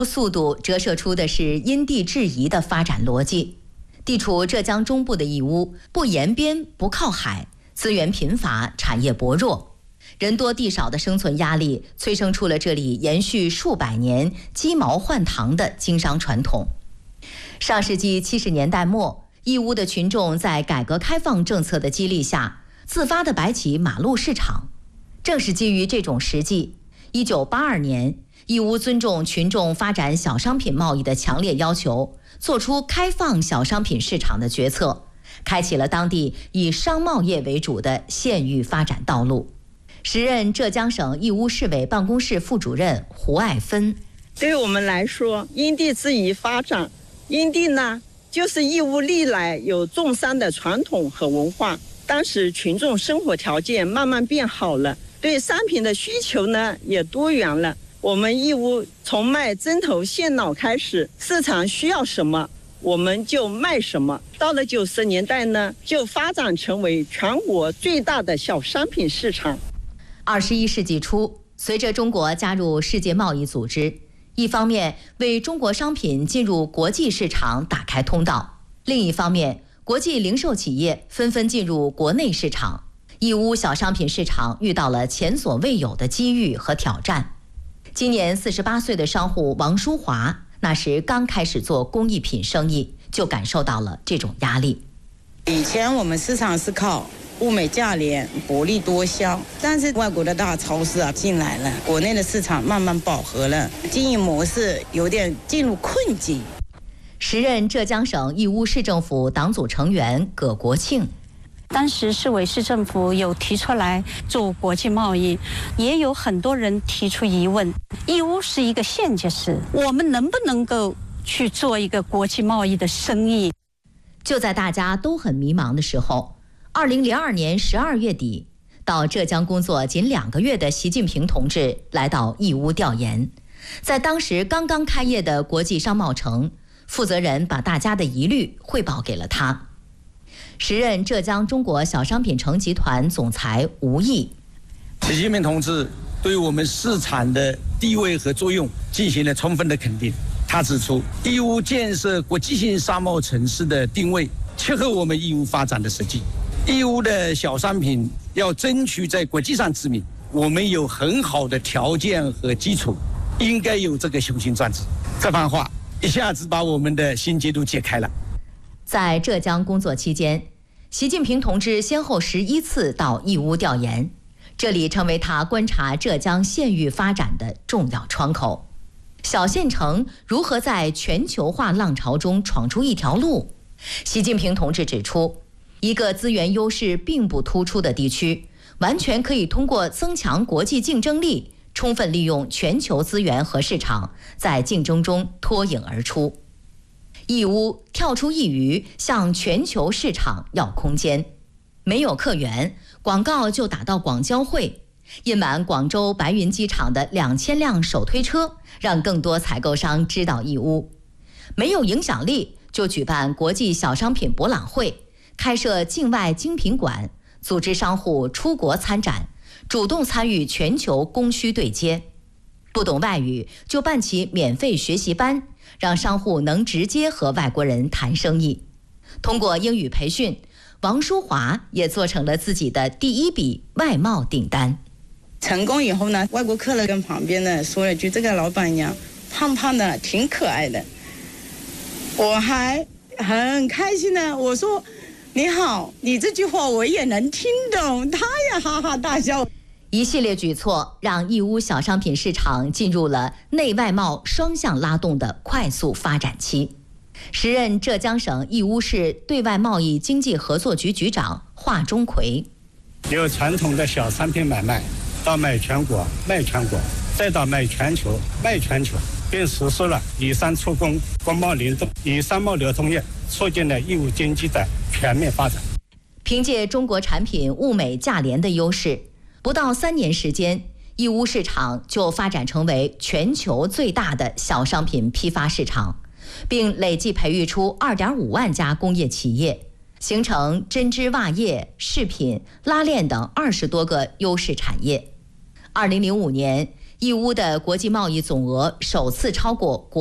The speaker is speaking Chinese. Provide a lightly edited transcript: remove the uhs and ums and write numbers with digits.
速度折射出的是因地制宜的发展逻辑。地处浙江中部的义乌，不沿边不靠海，资源贫乏，产业薄弱，人多地少的生存压力催生出了这里延续数百年鸡毛换糖的经商传统。上世纪70年代末，义乌的群众在改革开放政策的激励下，自发地摆起马路市场。正是基于这种实际，1982年，义乌尊重群众发展小商品贸易的强烈要求，做出开放小商品市场的决策，开启了当地以商贸业为主的县域发展道路。时任浙江省义乌市委办公室副主任胡爱芬： 对于我们来说，因地制宜发展，因地呢，就是义乌历来有种商的传统和文化。当时群众生活条件慢慢变好了，对商品的需求呢也多元了。我们义乌从卖针头线脑开始，市场需要什么我们就卖什么。到了90年代呢，就发展成为全国最大的小商品市场。 21世纪初，随着中国加入世界贸易组织，一方面为中国商品进入国际市场打开通道，另一方面国际零售企业纷纷进入国内市场，义乌小商品市场遇到了前所未有的机遇和挑战。今年48岁的商户王淑华，那时刚开始做工艺品生意，就感受到了这种压力。 以前我们市场是靠物美价廉、薄利多销，但是外国的大超市进来了，国内的市场慢慢饱和了，经营模式有点进入困境。 时任浙江省义乌市政府党组成员葛国庆： 当时市委市政府有提出来做国际贸易，也有很多人提出疑问，义乌是一个县级市，我们能不能够去做一个国际贸易的生意？ 就在大家都很迷茫的时候，2002年12月底，到浙江工作仅2个月的习近平同志来到义乌调研。在当时刚刚开业的国际商贸城，负责人把大家的疑虑汇报给了他。时任浙江中国小商品城集团总裁吴毅： 习近平同志对我们市场的地位和作用进行了充分的肯定。他指出，义乌建设国际性商贸城市的定位切合我们义乌发展的实际。义乌的小商品要争取在国际上知名，我们有很好的条件和基础，应该有这个雄心壮志。这番话一下子把我们的心结都解开了。 在浙江工作期间，习近平同志先后11次到义乌调研，这里成为他观察浙江县域发展的重要窗口。小县城如何在全球化浪潮中闯出一条路？习近平同志指出，一个资源优势并不突出的地区，完全可以通过增强国际竞争力，充分利用全球资源和市场，在竞争中脱颖而出。义乌跳出一隅，向全球市场要空间。没有客源，广告就打到广交会，印满广州白云机场的2000辆手推车，让更多采购商知道义乌。没有影响力，就举办国际小商品博览会，开设境外精品馆，组织商户出国参展，主动参与全球供需对接。不懂外语就办起免费学习班，让商户能直接和外国人谈生意。通过英语培训，王淑华也做成了自己的第一笔外贸订单。 成功以后呢，外国客人跟旁边的说了句：“这个老板娘胖胖的，挺可爱的。”我还很开心的，我说：“你好，你这句话我也能听懂。”他也哈哈大笑。 一系列举措让义乌小商品市场进入了内外贸双向拉动的快速发展期。时任浙江省义乌市对外贸易经济合作局局长华钟奎： 由传统的小商品买卖到卖全国卖全国，再到卖全球卖全球，并实施了以商促工、国贸联动，以商贸流通业促进了义乌经济的全面发展。 凭借中国产品物美价廉的优势，不到3年时间，义乌市场就发展成为全球最大的小商品批发市场，并累计培育出2.5万家工业企业，形成针织袜业、饰品、拉链等20多个优势产业。2005年， 义乌的国际贸易总额首次超过